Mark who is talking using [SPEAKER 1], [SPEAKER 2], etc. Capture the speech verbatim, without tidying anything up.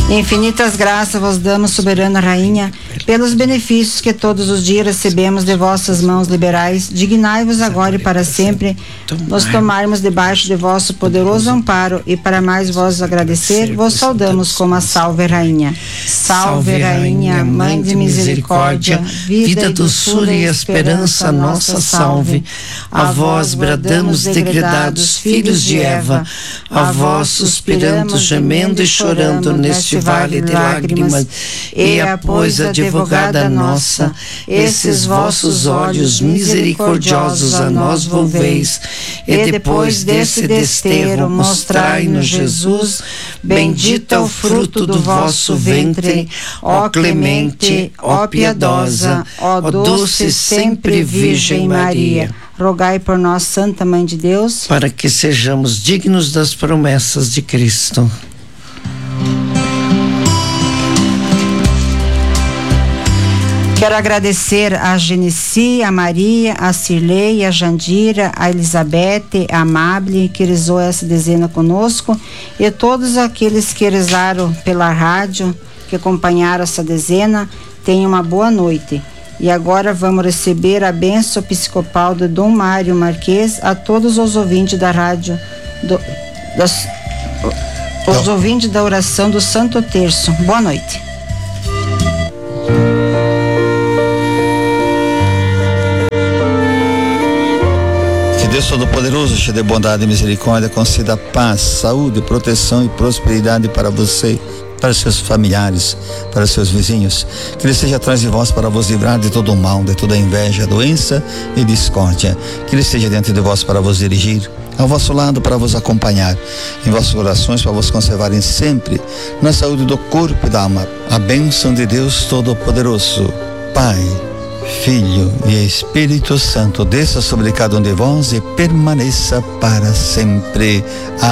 [SPEAKER 1] Infinitas graças vos damos, soberana rainha, pelos benefícios que todos os dias recebemos de vossas mãos liberais. Dignai-vos agora e para sempre nos tomarmos debaixo de vosso poderoso amparo, e para mais vos agradecer, vos saudamos como a salve rainha. Salve rainha, mãe de misericórdia, vida, doçura e esperança, nossa salve. A vós bradamos, degredados filhos de Eva, a vós suspiramos, gemendo e chorando neste vale de lágrimas. E após a advogada nossa, esses vossos olhos misericordiosos a nós volveis, e depois desse desterro mostrai-nos Jesus, bendito é o fruto do vosso ventre, ó clemente, ó piedosa, ó doce sempre Virgem Maria. Rogai por nós, Santa Mãe de Deus,
[SPEAKER 2] para que sejamos dignos das promessas de Cristo.
[SPEAKER 1] Quero agradecer a Genesi, a Maria, a Cirlei, a Jandira, a Elizabeth, a Amable, que rezou essa dezena conosco, e todos aqueles que rezaram pela rádio, que acompanharam essa dezena. Tenham uma boa noite. E agora vamos receber a bênção episcopal do Dom Mário Marques a todos os ouvintes da rádio, do, das, os ouvintes da oração do Santo Terço. Boa noite.
[SPEAKER 3] Deus Todo-Poderoso, cheio de bondade e misericórdia, conceda paz, saúde, proteção e prosperidade para você, para seus familiares, para seus vizinhos. Que Ele esteja atrás de vós para vos livrar de todo o mal, de toda inveja, doença e discórdia. Que Ele esteja diante de vós para vos dirigir, ao vosso lado para vos acompanhar, em vossas orações para vos conservarem sempre na saúde do corpo e da alma. A bênção de Deus Todo-Poderoso, Pai, Filho e Espírito Santo, desça sobre cada um de vós e permaneça para sempre.